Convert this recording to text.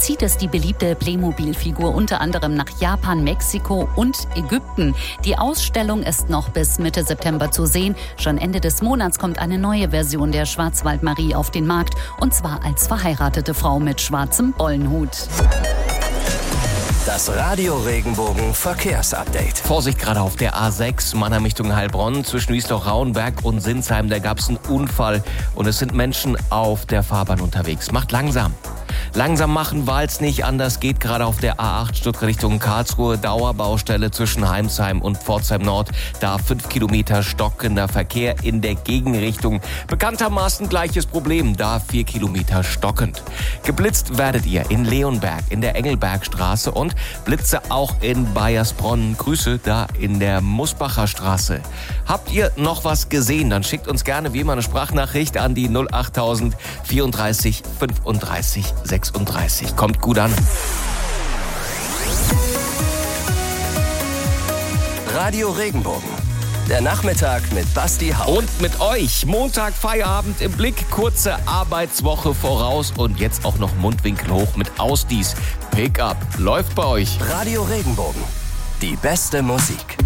zieht es die beliebte Playmobil-Figur unter anderem nach Japan, Mexiko und Ägypten. Die Ausstellung ist noch bis Mitte September zu sehen. Schon Ende des Monats kommt eine neue Version der Schwarzwald-Marie auf den Markt. Und zwar als verheiratete Frau mit schwarzem Bollenhut. Das Radio Regenbogen Verkehrsupdate. Vorsicht gerade auf der A6 Mannheim Richtung Heilbronn zwischen Wiesloch-Rauenberg und Sinsheim. Da gab es einen Unfall und es sind Menschen auf der Fahrbahn unterwegs. Macht langsam. Langsam machen, weil es nicht anders geht. Gerade auf der A8 Stuttgart Richtung Karlsruhe. Dauerbaustelle zwischen Heimsheim und Pforzheim Nord. Da 5 Kilometer stockender Verkehr in der Gegenrichtung. Bekanntermaßen gleiches Problem. Da 4 Kilometer stockend. Geblitzt werdet ihr in Leonberg, in der Engelbergstraße und Blitze auch in Bayersbronn. Grüße da in der Musbacher Straße. Habt ihr noch was gesehen? Dann schickt uns gerne wie immer eine Sprachnachricht an die 08000 34 35 36. Kommt gut an. Radio Regenbogen. Der Nachmittag mit Basti Haupt. Und mit euch. Montag, Feierabend im Blick. Kurze Arbeitswoche voraus. Und jetzt auch noch Mundwinkel hoch mit Ausdies. Pickup. Läuft bei euch. Radio Regenbogen. Die beste Musik.